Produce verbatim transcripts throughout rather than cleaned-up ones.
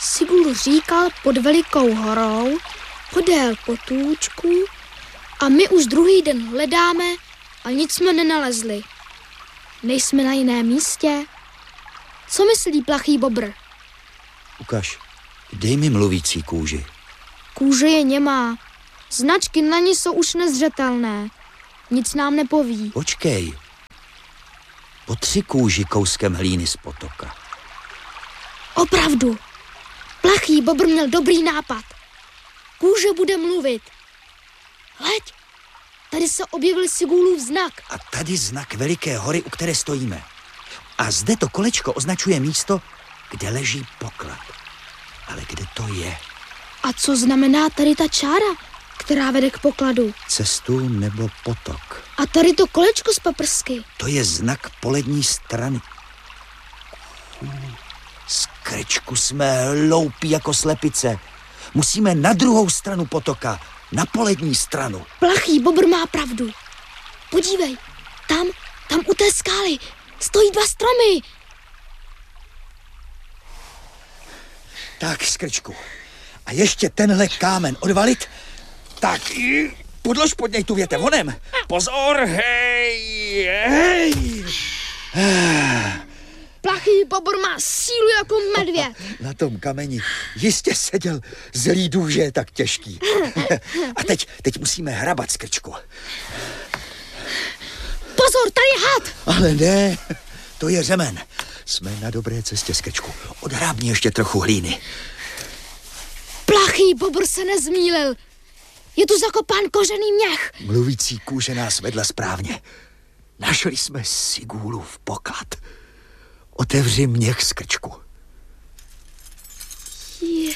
Sigul říkal pod velikou horou, podél potůčku a my už druhý den hledáme a nic jsme nenalezli. Nejsme na jiném místě. Co myslí plachý bobr? Ukaž, dej mi mluvící kůži. Kůže je němá. Značky na ní jsou už nezřetelné. Nic nám nepoví. Počkej. Potři kůži kouskem hlíny z potoka. Opravdu. Plachý bobr měl dobrý nápad. Kůže bude mluvit. Hleď, tady se objevil Sigulův znak. A tady znak veliké hory, u které stojíme. A zde to kolečko označuje místo, kde leží poklad. Ale kde to je? A co znamená tady ta čára, která vede k pokladu? Cestu nebo potok. A tady to kolečko z paprsky. To je znak polední strany. Skrčku, jsme hloupí jako slepice. Musíme na druhou stranu potoka, na polední stranu. Plachý bobr má pravdu. Podívej, tam, tam u té skály stojí dva stromy. Tak, Skrčku. A ještě tenhle kámen odvalit? Tak, podlož pod něj tu větev honem. Pozor, hej, hej. Plachý bobr má sílu jako medvěd. Na tom kameni jistě seděl zlý důž, že je tak těžký. A teď, teď musíme hrabat, Skrčku. Pozor, tady je had. Ale ne, to je řemen. Jsme na dobré cestě, Skrčku. Odhrábni ještě trochu hlíny. Plachý bobr se nezmýlil. Je tu zakopán kožený měch. Mluvící kůže nás vedla správně. Našli jsme Sigulův poklad. Otevři měch, Skrčku. Je.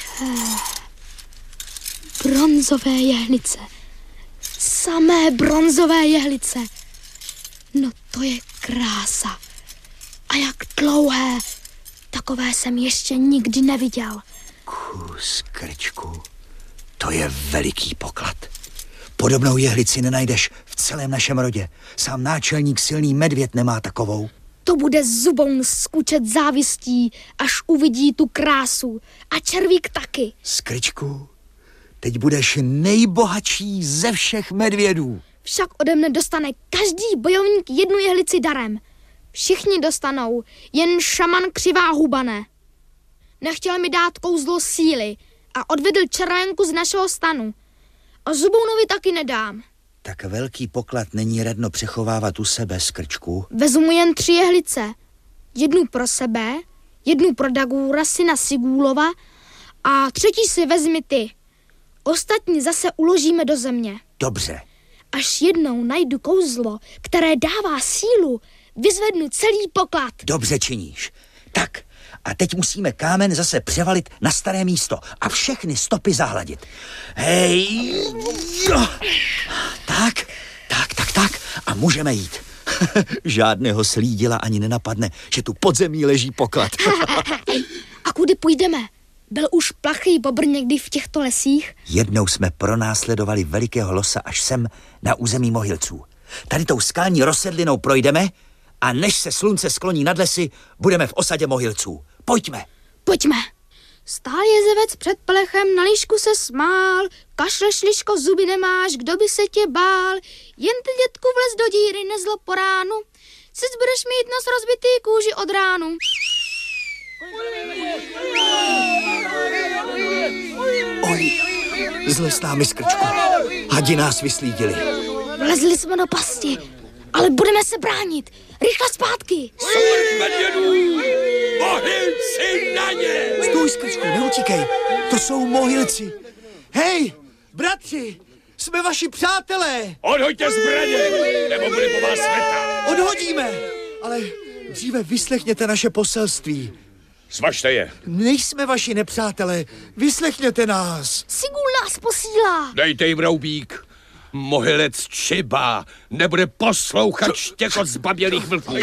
Bronzové jehlice. Samé bronzové jehlice. No to je krása. A jak dlouhé. Takové jsem ještě nikdy neviděl. Kus, Skrčku. To je veliký poklad. Podobnou jehlici nenajdeš v celém našem rodě. Sám náčelník silný medvěd nemá takovou. To bude zuboun skučet závistí, až uvidí tu krásu. A červík taky. Skrčku, teď budeš nejbohatší ze všech medvědů. Však ode mne dostane každý bojovník jednu jehlici darem. Všichni dostanou, jen šaman křivá huba ne. Nechtěl mi dát kouzlo síly a odvedl červenku z našeho stanu. A zubounovi taky nedám. Tak velký poklad není radno přechovávat u sebe, Skrčku. Vezmu jen tři jehlice. Jednu pro sebe, jednu pro Dagúra, syna Sigúlova a třetí si vezmi ty. Ostatní zase uložíme do země. Dobře. Až jednou najdu kouzlo, které dává sílu, vyzvednu celý poklad. Dobře činíš. Tak, a teď musíme kámen zase převalit na staré místo a všechny stopy zahladit. Hej! Jo. Tak, tak, tak, tak. A můžeme jít. Žádného slídila ani nenapadne, že tu pod zemí leží poklad. A kudy půjdeme? Byl už plachý bobr někdy v těchto lesích? Jednou jsme pronásledovali velikého losa až sem na území Mohylců. Tady tou skalní rozsedlinou projdeme a než se slunce skloní nad lesy, budeme v osadě Mohylců. Pojďme. Pojďme. Stál jezevec před plechem, na líšku se smál. Kašleš, liško, zuby nemáš, kdo by se tě bál. Jen ty, dětku, vlez do díry, nezlo po ránu. Sic budeš mít nos rozbitý, kůži od ránu. Oj, zle s námi, Skrčku. Hadi nás vyslídili. Vlezli jsme do pasti, ale budeme se bránit. Rychle zpátky. Smrt medvědů! Mohylci na ně! Stůj, Skrčku, neutíkej. To jsou Mohylci. Hej, bratři, jsme vaši přátelé. Odhoďte zbraně, nebo bude po vás světa. Odhodíme, ale dříve vyslechněte naše poselství. Zvažte je. Nejsme vaši nepřátelé, vyslechněte nás. Sigul nás posílá. Dejte jim roubík. Mohylec Čiba nebude poslouchat štěkot zbabělých vlků.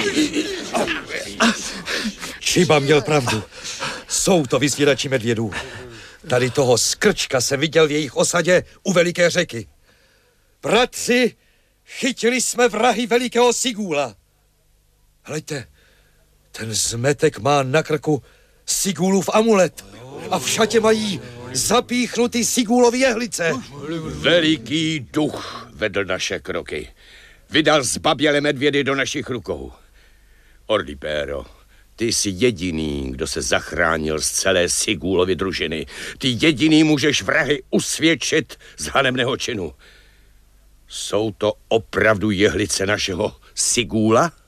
Čiba měl pravdu. Jsou to vysvědači medvědů. Tady toho Skrčka jsem viděl v jejich osadě u veliké řeky. Bratři, chytili jsme vrahy velikého Sigúla. Hleďte, ten zmetek má na krku Sigúlův amulet. a v šatě mají zapíchnutý Sigúlovy jehlice. Veliký duch vedl naše kroky. Vydal zbabělé medvědy do našich rukou. Ordipéro, ty jsi jediný, kdo se zachránil z celé Sigúlovy družiny. Ty jediný můžeš vrahy usvědčit z hanebného činu. Jsou to opravdu jehlice našeho Sigúla?